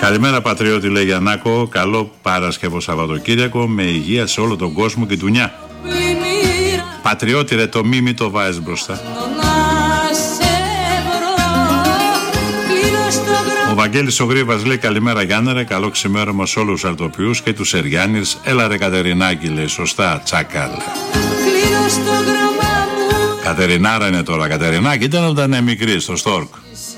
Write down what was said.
Καλημέρα πατριώτη, λέει Γιαννάκο. Καλό Παρασκευό Σαββατοκύριακο με υγεία σε όλο τον κόσμο και ντουνιά. Πατριώτη ρε, το μίμη το βάζεις μπροστά. Ο Βαγγέλης ο Γρήβας λέει καλημέρα Γιάννε ρε, καλό ξημέρωμα σε όλους τους αρτοποιούς και τους Σεριάννης. Έλα ρε Κατερινάκη, λέει, σωστά, τσάκα λέει. Κατερινάρα είναι τώρα, Κατερινάκη ήταν όταν είναι μικρή στο Στόρκ.